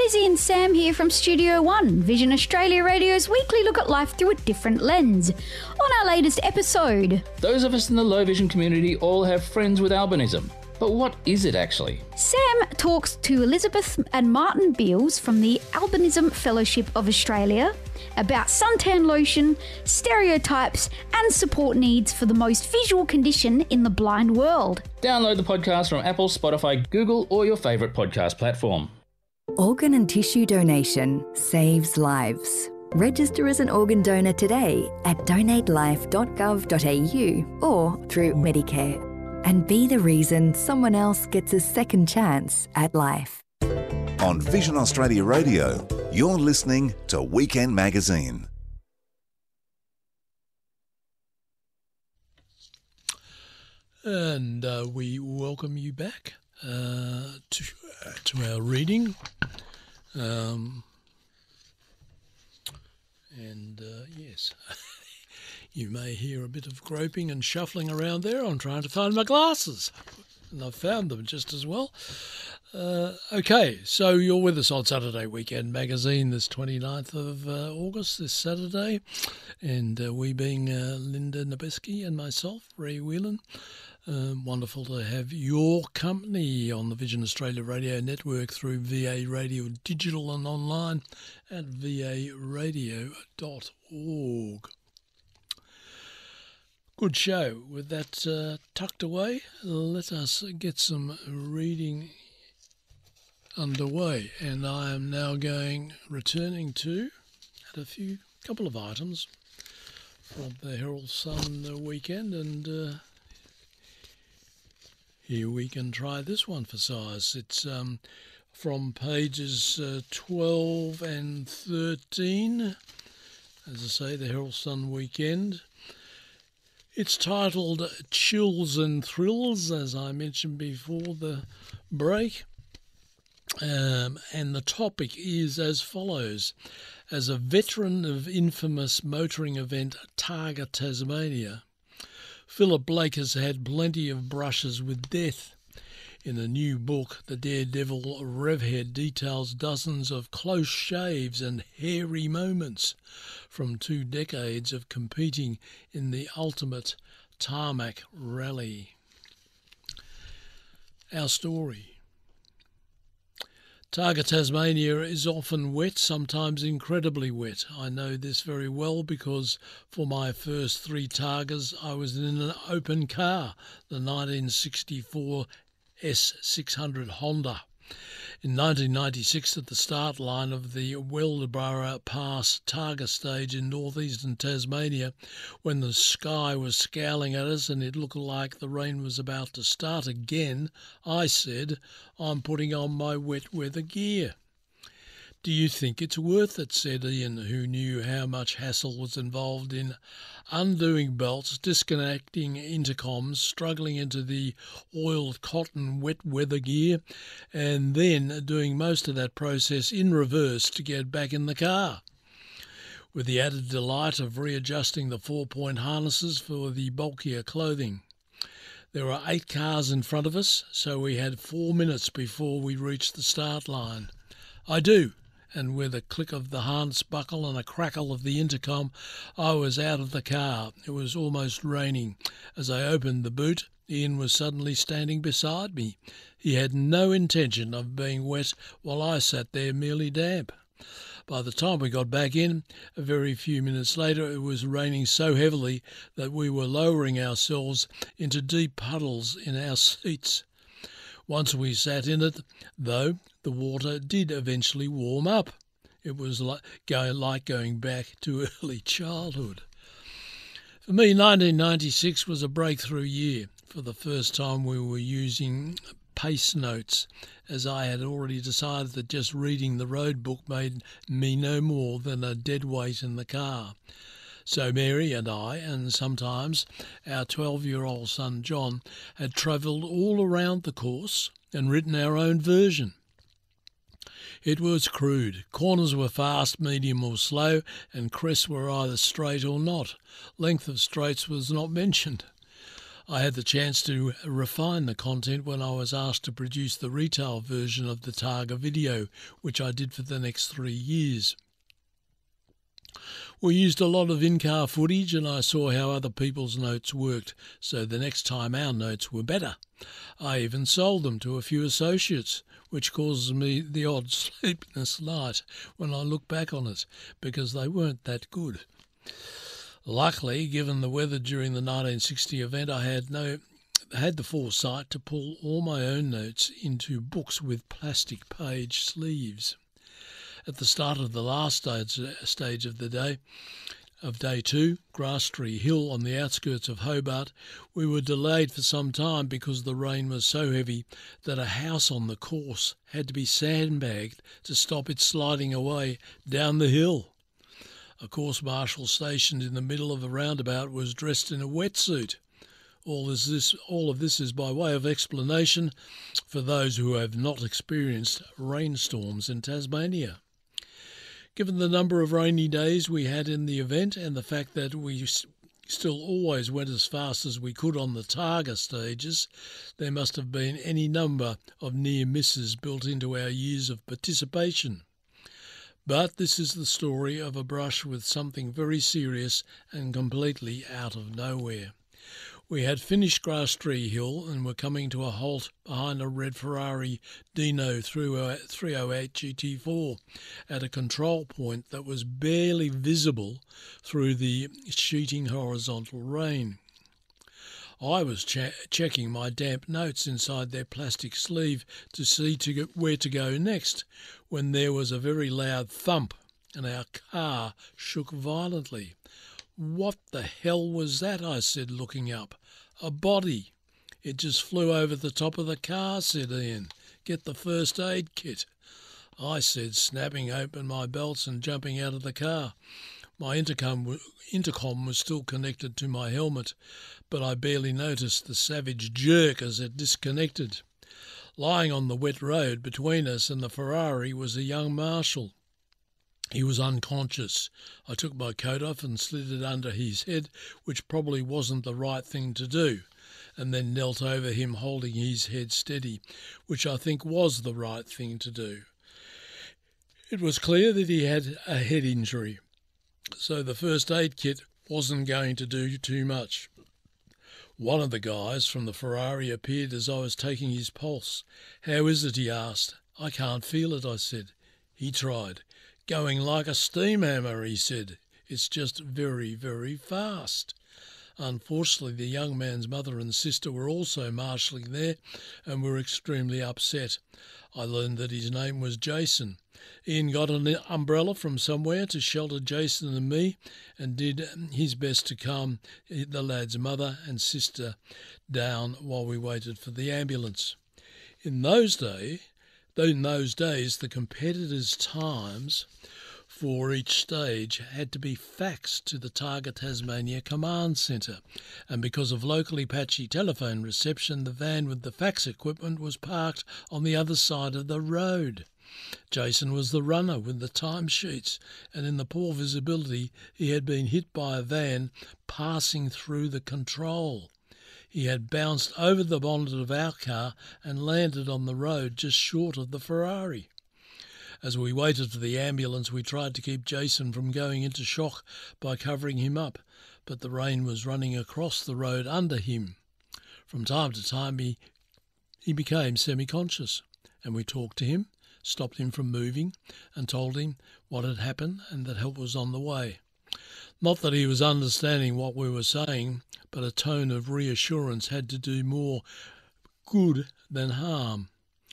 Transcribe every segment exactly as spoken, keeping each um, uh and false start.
Susie and Sam here from Studio One, Vision Australia Radio's weekly look at life through a different lens. On our latest episode, those of us in the low vision community all have friends with albinism. But what is it actually? Sam talks to Elizabeth and Martin Beals from the Albinism Fellowship of Australia about suntan lotion, stereotypes and support needs for the most visual condition in the blind world. Download the podcast from Apple, Spotify, Google or your favourite podcast platform. Organ and tissue donation saves lives. Register as an organ donor today at donate life dot gov dot a u or through Medicare. And be the reason someone else gets a second chance at life. On Vision Australia Radio, you're listening to Weekend Magazine. And uh, we welcome you back uh, to, uh, to our reading. Um, and uh, yes... You may hear a bit of groping and shuffling around there. I'm trying to find my glasses, and I've found them just as well. Uh, okay, so you're with us on Saturday Weekend Magazine, this twenty-ninth of uh, August, this Saturday, and uh, we being uh, Linda Nabeski and myself, Ray Whelan. Um, wonderful to have your company on the Vision Australia Radio Network through V A Radio Digital and online at v a radio dot org. Good show. With that uh, tucked away, let us get some reading underway. And I am now going, returning to, at a few, couple of items from the Herald Sun uh, weekend. And uh, here we can try this one for size. It's um, from pages uh, twelve and thirteen. As I say, the Herald Sun weekend. It's titled Chills and Thrills, as I mentioned before the break, um, and the topic is as follows. As a veteran of infamous motoring event Targa Tasmania, Philip Blake has had plenty of brushes with death. In a new book, the daredevil Revhead details dozens of close shaves and hairy moments from two decades of competing in the ultimate tarmac rally. Our story. Targa Tasmania is often wet, sometimes incredibly wet. I know this very well because for my first three Targas I was in an open car, the nineteen sixty-four S six hundred Honda. In nineteen ninety-six, at the start line of the Weldborough Pass Targa stage in northeastern Tasmania, when the sky was scowling at us and it looked like the rain was about to start again, I said, I'm putting on my wet weather gear. Do you think it's worth it, said Ian, who knew how much hassle was involved in undoing belts, disconnecting intercoms, struggling into the oiled cotton wet weather gear, and then doing most of that process in reverse to get back in the car, with the added delight of readjusting the four-point harnesses for the bulkier clothing. There were eight cars in front of us, so we had four minutes before we reached the start line. I do. And with a click of the harness buckle and a crackle of the intercom, I was out of the car. It was almost raining. As I opened the boot, Ian was suddenly standing beside me. He had no intention of being wet while I sat there merely damp. By the time we got back in, a very few minutes later, it was raining so heavily that we were lowering ourselves into deep puddles in our seats. Once we sat in it, though, the water did eventually warm up. It was like going, like going back to early childhood. For me, nineteen ninety-six was a breakthrough year. For the first time we were using pace notes, as I had already decided that just reading the road book made me no more than a dead weight in the car. So Mary and I, and sometimes our twelve-year-old son John, had travelled all around the course and written our own version. It was crude. Corners were fast, medium or slow, and crests were either straight or not. Length of straights was not mentioned. I had the chance to refine the content when I was asked to produce the retail version of the Targa video, which I did for the next three years. We used a lot of in-car footage and I saw how other people's notes worked, so the next time our notes were better. I even sold them to a few associates, which causes me the odd sleepless night when I look back on it, because they weren't that good. Luckily, given the weather during the nineteen sixty event, I had no had the foresight to pull all my own notes into books with plastic page sleeves. At the start of the last stage, stage of the day, of day two, Grasstree Hill on the outskirts of Hobart, we were delayed for some time because the rain was so heavy that a house on the course had to be sandbagged to stop it sliding away down the hill. A course marshal stationed in the middle of the roundabout was dressed in a wetsuit. All, is this, all of this is by way of explanation for those who have not experienced rainstorms in Tasmania. Given the number of rainy days we had in the event and the fact that we still always went as fast as we could on the Targa stages, there must have been any number of near misses built into our years of participation. But this is the story of a brush with something very serious and completely out of nowhere. We had finished Grasstree Hill and were coming to a halt behind a red Ferrari Dino three oh eight G T four at a control point that was barely visible through the sheeting horizontal rain. I was che- checking my damp notes inside their plastic sleeve to see to get where to go next when there was a very loud thump and our car shook violently. "What the hell was that?" I said, looking up. "A body." "It just flew over the top of the car," said Ian. "Get the first aid kit," I said, snapping open my belts and jumping out of the car. My intercom, intercom was still connected to my helmet, but I barely noticed the savage jerk as it disconnected. Lying on the wet road between us and the Ferrari was a young marshal. He was unconscious. I took my coat off and slid it under his head, which probably wasn't the right thing to do, and then knelt over him holding his head steady, which I think was the right thing to do. It was clear that he had a head injury, so the first aid kit wasn't going to do too much. One of the guys from the Ferrari appeared as I was taking his pulse. "How is it?" he asked. "I can't feel it," I said. He tried. "Going like a steam hammer," he said. "It's just very, very fast." Unfortunately, the young man's mother and sister were also marshalling there and were extremely upset. I learned that his name was Jason. Ian got an umbrella from somewhere to shelter Jason and me and did his best to calm the lad's mother and sister down while we waited for the ambulance. In those days, In those days, the competitors' times for each stage had to be faxed to the Targa Tasmania Command Centre, and because of locally patchy telephone reception, the van with the fax equipment was parked on the other side of the road. Jason was the runner with the timesheets, and in the poor visibility, he had been hit by a van passing through the control. He had bounced over the bonnet of our car and landed on the road just short of the Ferrari. As we waited for the ambulance, we tried to keep Jason from going into shock by covering him up, but the rain was running across the road under him. From time to time, he, he became semi-conscious, and we talked to him, stopped him from moving, and told him what had happened and that help was on the way. Not that he was understanding what we were saying, but a tone of reassurance had to do more good than harm.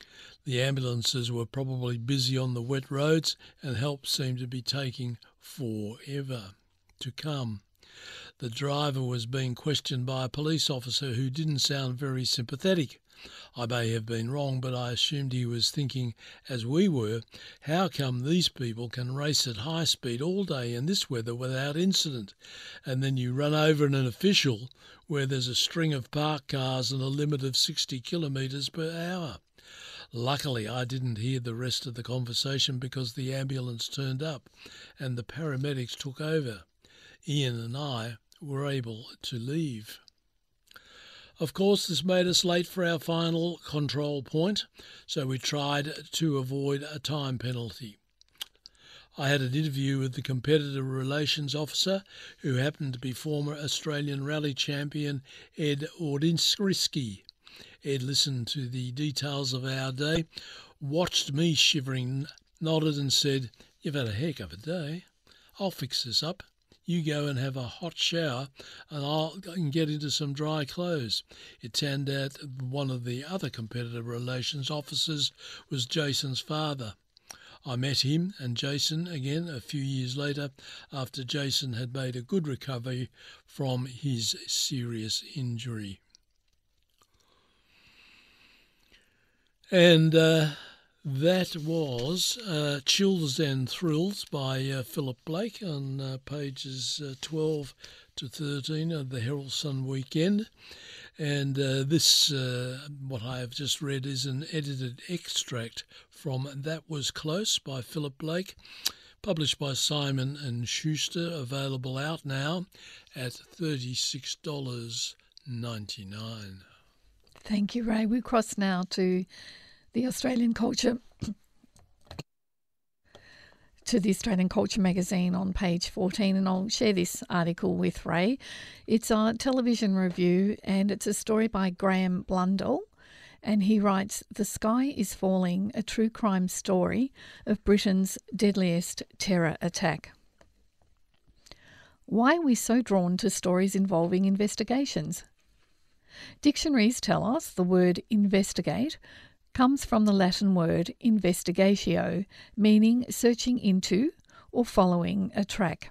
The ambulances were probably busy on the wet roads, and help seemed to be taking forever to come. The driver was being questioned by a police officer who didn't sound very sympathetic. I may have been wrong, but I assumed he was thinking, as we were, how come these people can race at high speed all day in this weather without incident, and then you run over an official where there's a string of parked cars and a limit of sixty kilometres per hour. Luckily, I didn't hear the rest of the conversation because the ambulance turned up and the paramedics took over. Ian and I were able to leave. Of course, this made us late for our final control point, so we tried to avoid a time penalty. I had an interview with the competitor relations officer, who happened to be former Australian rally champion Ed Ordinsky. Ed listened to the details of our day, watched me shivering, nodded and said, "You've had a heck of a day. I'll fix this up. You go and have a hot shower and I'll get into some dry clothes." It turned out one of the other competitor relations officers was Jason's father. I met him and Jason again a few years later after Jason had made a good recovery from his serious injury. And uh, that was uh, Chills and Thrills by uh, Philip Blake on uh, pages uh, twelve to thirteen of the Herald Sun Weekend. And uh, this, uh, what I have just read, is an edited extract from That Was Close by Philip Blake, published by Simon and Schuster, available out now at thirty-six dollars ninety-nine. Thank you, Ray. We cross now to the Australian Culture to the Australian Culture magazine on page fourteen, and I'll share this article with Ray. It's a television review and it's a story by Graham Blundell, and he writes, "The Sky is Falling, a true crime story of Britain's deadliest terror attack." Why are we so drawn to stories involving investigations? Dictionaries tell us the word investigate comes from the Latin word investigatio, meaning searching into or following a track.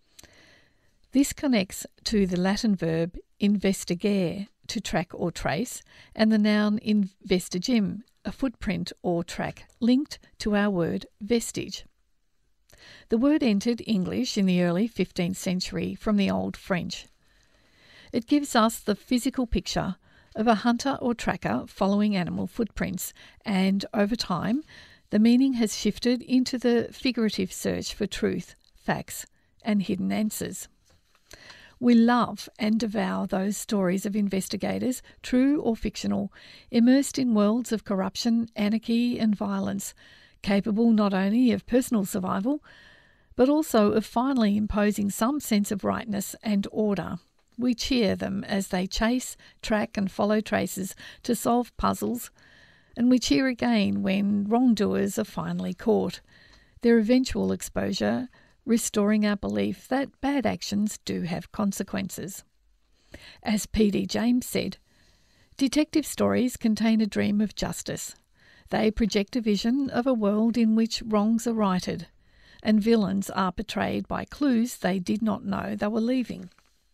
This connects to the Latin verb investigare, to track or trace, and the noun investigim, a footprint or track, linked to our word vestige. The word entered English in the early fifteenth century from the Old French. It gives us the physical picture of a hunter or tracker following animal footprints, and over time the meaning has shifted into the figurative search for truth, facts and hidden answers. We love and devour those stories of investigators, true or fictional, immersed in worlds of corruption, anarchy and violence, capable not only of personal survival but also of finally imposing some sense of rightness and order. We cheer them as they chase, track and follow traces to solve puzzles, and we cheer again when wrongdoers are finally caught, their eventual exposure restoring our belief that bad actions do have consequences. As P D James said, detective stories contain a dream of justice. They project a vision of a world in which wrongs are righted, and villains are portrayed by clues they did not know they were leaving.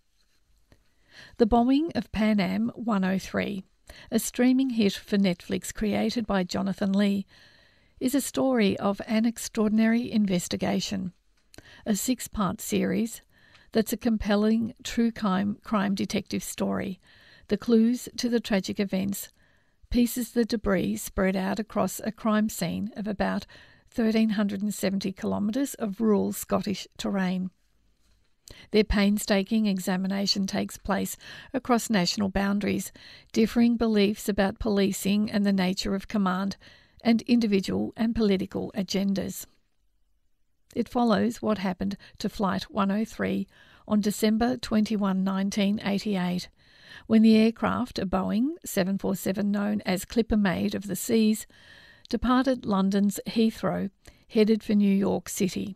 The bombing of Pan Am one oh three, a streaming hit for Netflix created by Jonathan Lee, is a story of an extraordinary investigation, a six-part series that's a compelling true crime, crime detective story. The clues to the tragic events pieces the debris spread out across a crime scene of about one thousand three hundred seventy kilometres of rural Scottish terrain. Their painstaking examination takes place across national boundaries, differing beliefs about policing and the nature of command, and individual and political agendas. It follows what happened to Flight one oh three on December twenty-first, nineteen eighty-eight, when the aircraft, a Boeing seven forty-seven known as Clipper Maid of the Seas, departed London's Heathrow, headed for New York City.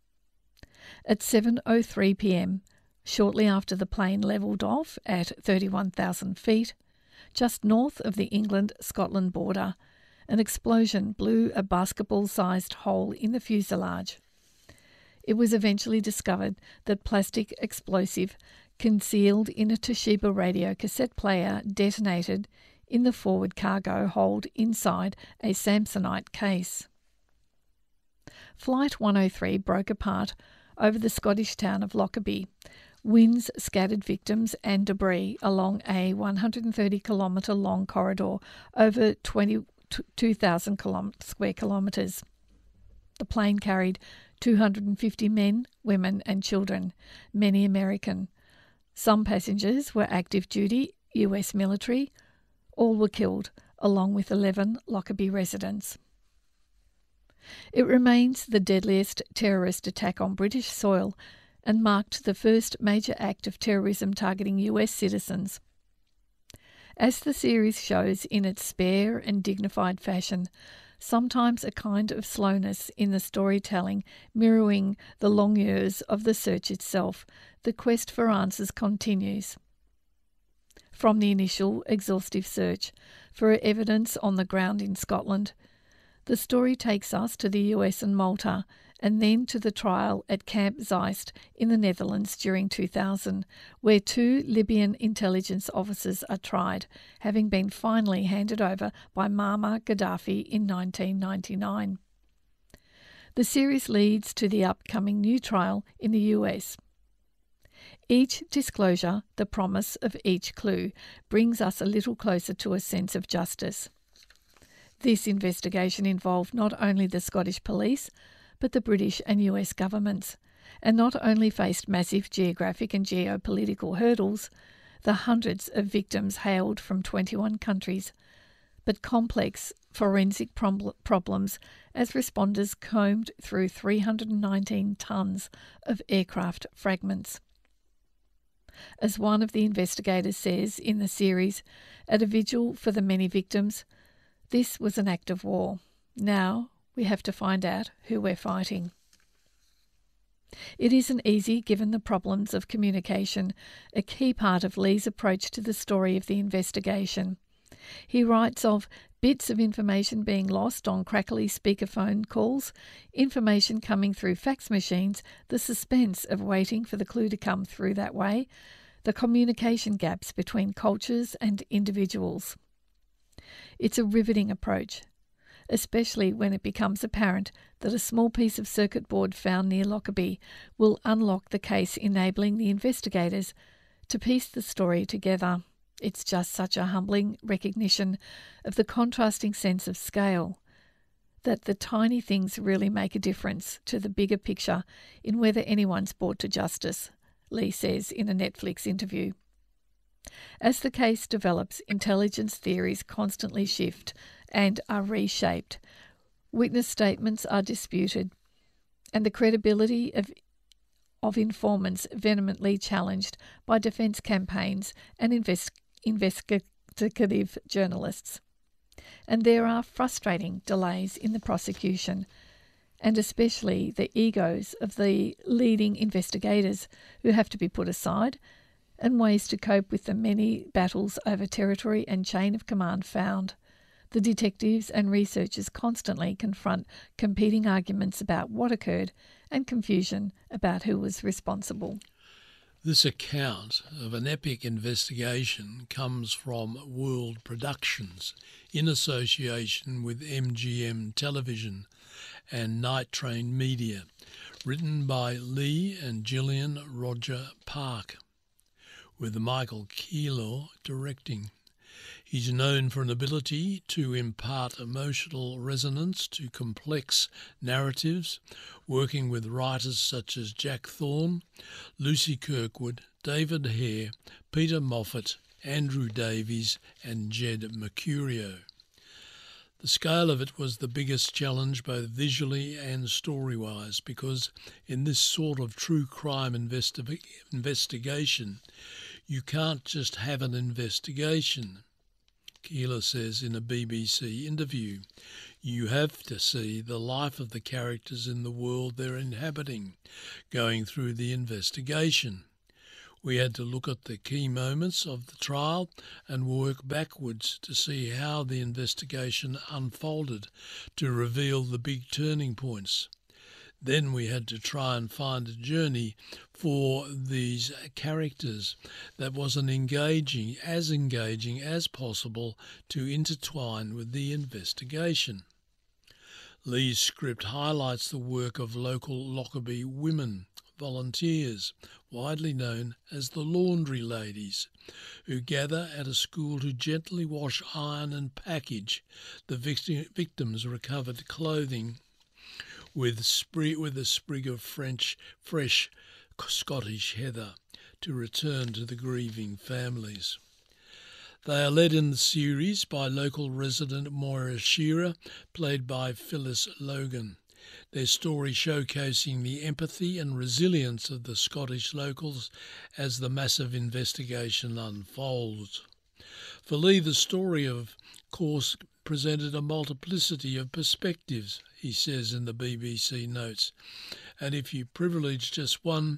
At seven oh three p.m, shortly after the plane levelled off at thirty-one thousand feet, just north of the England-Scotland border, an explosion blew a basketball-sized hole in the fuselage. It was eventually discovered that plastic explosive concealed in a Toshiba radio cassette player detonated in the forward cargo hold inside a Samsonite case. Flight one oh three broke apart over the Scottish town of Lockerbie. Winds scattered victims and debris along a one hundred thirty kilometre long corridor over twenty-two thousand square kilometres. The plane carried two hundred fifty men, women and children, many American. Some passengers were active duty U S military. All were killed, along with eleven Lockerbie residents. It remains the deadliest terrorist attack on British soil and marked the first major act of terrorism targeting U S citizens. As the series shows in its spare and dignified fashion, sometimes a kind of slowness in the storytelling mirroring the long years of the search itself, the quest for answers continues. From the initial exhaustive search for evidence on the ground in Scotland, the story takes us to the U S and Malta, and then to the trial at Camp Zeist in the Netherlands during two thousand, where two Libyan intelligence officers are tried, having been finally handed over by Muammar Gaddafi in nineteen ninety-nine. The series leads to the upcoming new trial in the U S. Each disclosure, the promise of each clue, brings us a little closer to a sense of justice. This investigation involved not only the Scottish police, but the British and U S governments, and not only faced massive geographic and geopolitical hurdles, the hundreds of victims hailed from twenty-one countries, but complex forensic prob- problems as responders combed through three hundred nineteen tonnes of aircraft fragments. As one of the investigators says in the series, at a vigil for the many victims, this was an act of war. Now we have to find out who we're fighting. It isn't easy given the problems of communication, a key part of Lee's approach to the story of the investigation. He writes of bits of information being lost on crackly speakerphone calls, information coming through fax machines, the suspense of waiting for the clue to come through that way, the communication gaps between cultures and individuals. It's a riveting approach, especially when it becomes apparent that a small piece of circuit board found near Lockerbie will unlock the case, enabling the investigators to piece the story together. It's just such a humbling recognition of the contrasting sense of scale, that the tiny things really make a difference to the bigger picture in whether anyone's brought to justice, Lee says in a Netflix interview. As the case develops, intelligence theories constantly shift and are reshaped. Witness statements are disputed, and the credibility of, of informants vehemently challenged by defence campaigns and invest, investigative journalists. And there are frustrating delays in the prosecution, and especially the egos of the leading investigators who have to be put aside, and ways to cope with the many battles over territory and chain of command found. The detectives and researchers constantly confront competing arguments about what occurred and confusion about who was responsible. This account of an epic investigation comes from World Productions in association with M G M Television and Night Train Media, written by Lee and Gillian Roger Park, with Michael Keillor directing. He's known for an ability to impart emotional resonance to complex narratives, working with writers such as Jack Thorne, Lucy Kirkwood, David Hare, Peter Moffat, Andrew Davies and Jed Mercurio. The scale of it was the biggest challenge both visually and story-wise, because in this sort of true crime investi- investigation, you can't just have an investigation. Keillor says in a B B C interview, you have to see the life of the characters in the world they're inhabiting, going through the investigation. We had to look at the key moments of the trial and work backwards to see how the investigation unfolded to reveal the big turning points. Then we had to try and find a journey for these characters that wasn't engaging, as engaging as possible to intertwine with the investigation. Lee's script highlights the work of local Lockerbie women, volunteers, widely known as the laundry ladies, who gather at a school to gently wash, iron and package the victim, victims' recovered clothing with, sprig, with a sprig of French, fresh Scottish heather to return to the grieving families. They are led in the series by local resident Moira Shearer, played by Phyllis Logan. Their story showcasing the empathy and resilience of the Scottish locals as the massive investigation unfolds. For Lee, the story, of course, presented a multiplicity of perspectives, he says in the B B C notes, and if you privilege just one,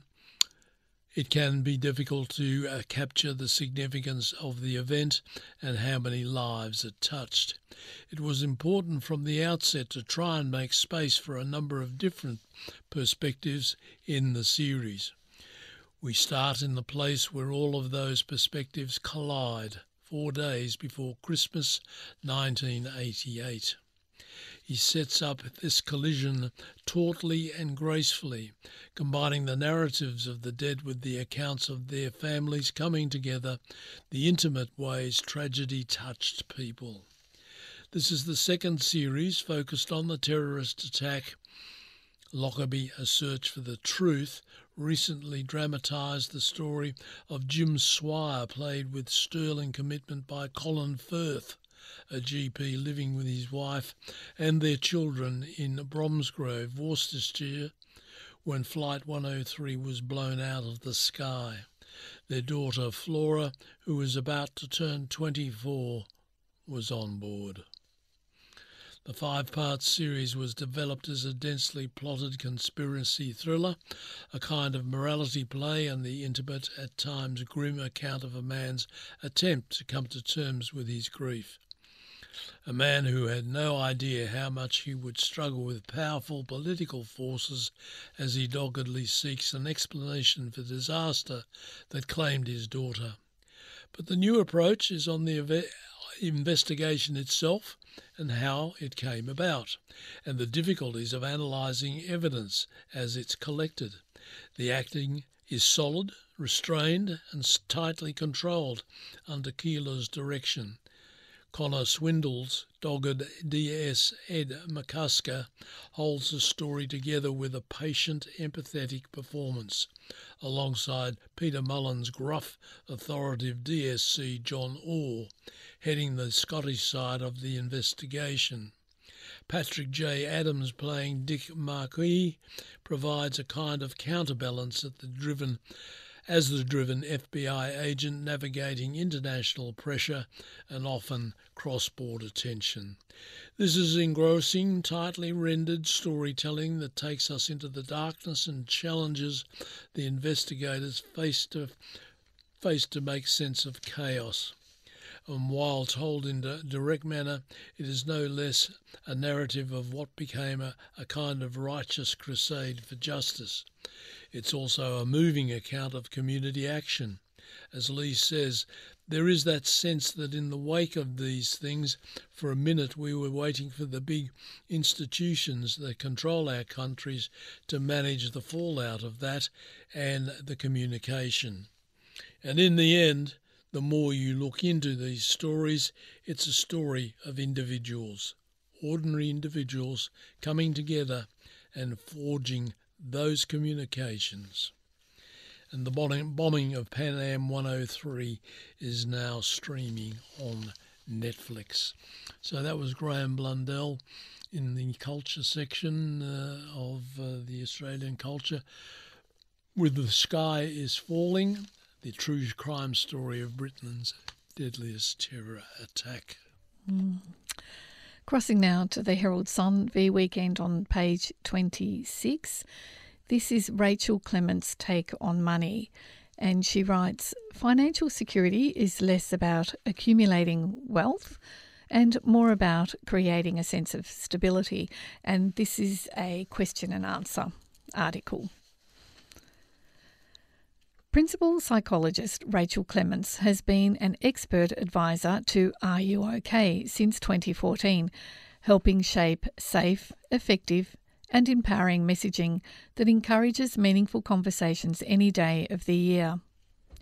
it can be difficult to uh, capture the significance of the event and how many lives it touched. It was important from the outset to try and make space for a number of different perspectives in the series. We start in the place where all of those perspectives collide, four days before Christmas nineteen eighty-eight. He sets up this collision tautly and gracefully, combining the narratives of the dead with the accounts of their families coming together, the intimate ways tragedy touched people. This is the second series focused on the terrorist attack. Lockerbie, A Search for the Truth, recently dramatised the story of Jim Swire, played with sterling commitment by Colin Firth, a G P living with his wife and their children in Bromsgrove, Worcestershire, when Flight one oh three was blown out of the sky. Their daughter Flora, who was about to turn twenty-four, was on board. The five-part series was developed as a densely plotted conspiracy thriller, a kind of morality play and the intimate, at times grim account of a man's attempt to come to terms with his grief. A man who had no idea how much he would struggle with powerful political forces as he doggedly seeks an explanation for disaster that claimed his daughter. But the new approach is on the investigation itself and how it came about, and the difficulties of analysing evidence as it's collected. The acting is solid, restrained and tightly controlled under Keeler's direction. Connor Swindle's dogged D S Ed McCusker holds the story together with a patient, empathetic performance, alongside Peter Mullen's gruff, authoritative D S C John Orr, heading the Scottish side of the investigation. Patrick J. Adams, playing Dick Marquis, provides a kind of counterbalance at the driven as the driven F B I agent navigating international pressure and often cross-border tension. This is engrossing, tightly rendered storytelling that takes us into the darkness and challenges the investigators face to, face to make sense of chaos. And while told in a direct manner, it is no less a narrative of what became a, a kind of righteous crusade for justice. It's also a moving account of community action. As Lee says, there is that sense that in the wake of these things, for a minute we were waiting for the big institutions that control our countries to manage the fallout of that and the communication. And in the end, the more you look into these stories, it's a story of individuals, ordinary individuals coming together and forging those communications. And the bombing of Pan Am one oh three is now streaming on Netflix. So that was Graham Blundell in the culture section uh, of uh, the Australian culture with The Sky is Falling, the true crime story of Britain's deadliest terror attack. Mm. Crossing now to the Herald Sun v Weekend on page twenty-six. This is Rachel Clements' take on money, and she writes, financial security is less about accumulating wealth and more about creating a sense of stability. And this is a question and answer article. Principal psychologist Rachel Clements has been an expert advisor to Are You OK since twenty fourteen, helping shape safe, effective and empowering messaging that encourages meaningful conversations any day of the year.